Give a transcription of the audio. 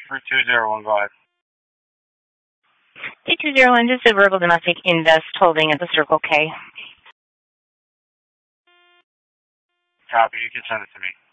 for 2015. 8201, just a verbal domestic invest holding at the Circle K. Copy. You can send it to me.